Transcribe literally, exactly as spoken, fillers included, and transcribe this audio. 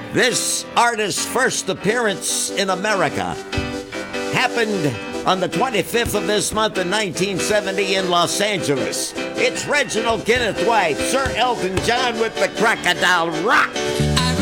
This artist's first appearance in America happened on the twenty-fifth of this month in nineteen seventy in Los Angeles. It's Reginald Kenneth White, Sir Elton John with the Crocodile Rock.